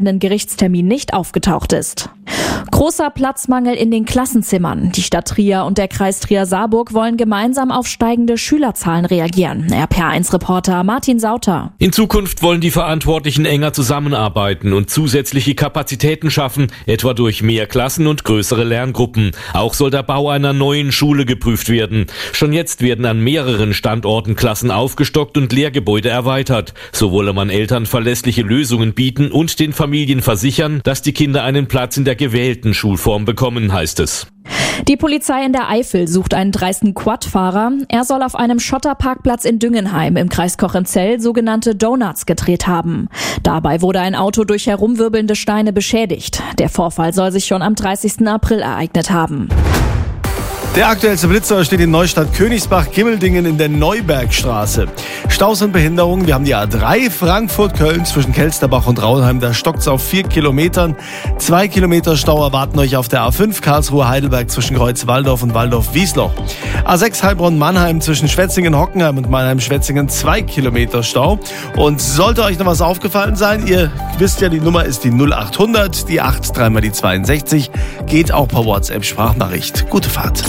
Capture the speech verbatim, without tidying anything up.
Gerichtstermin nicht aufgetaucht ist. Großer Platzmangel in den Klassenzimmern. Die Stadt Trier und der Kreis Trier-Saarburg wollen gemeinsam auf steigende Schülerzahlen reagieren. R P R eins Reporter Martin Sauter. In Zukunft wollen die Verantwortlichen enger zusammenarbeiten und zusätzliche Kapazitäten schaffen, etwa durch mehr Klassen und größere Lerngruppen. Auch soll der Bau einer neuen Schule geprüft werden. Schon jetzt werden an mehreren Standorten Klassen aufgestockt und Lehrgebäude erweitert. So wolle man Eltern verlässliche Lösungen bieten und den Familien versichern, dass die Kinder einen Platz in der gewählten Schulform bekommen, heißt es. Die Polizei in der Eifel sucht einen dreisten Quad-Fahrer. Er soll auf einem Schotterparkplatz in Düngenheim im Kreis Kochenzell sogenannte Donuts gedreht haben. Dabei wurde ein Auto durch herumwirbelnde Steine beschädigt. Der Vorfall soll sich schon am dreißigsten April ereignet haben. Der aktuellste Blitzer steht in Neustadt-Königsbach-Gimmeldingen in der Neubergstraße. Staus und Behinderungen. Wir haben die A drei Frankfurt-Köln zwischen Kelsterbach und Raunheim. Da stockt's auf vier Kilometern. Zwei Kilometer Stau erwarten euch auf der A fünf Karlsruhe-Heidelberg zwischen Kreuz-Walldorf und Walldorf-Wiesloch. A sechs Heilbronn-Mannheim zwischen Schwetzingen-Hockenheim und Mannheim-Schwetzingen. Zwei Kilometer Stau. Und sollte euch noch was aufgefallen sein, ihr wisst ja, die Nummer ist die null acht hundert, die acht, dreimal die zweiundsechzig. Geht auch per WhatsApp-Sprachnachricht. Gute Fahrt.